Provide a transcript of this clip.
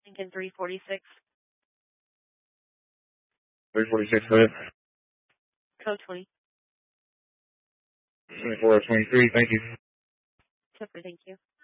Lincoln 346. 346, go ahead. Code 20. 24 23, thank you. Super, thank you.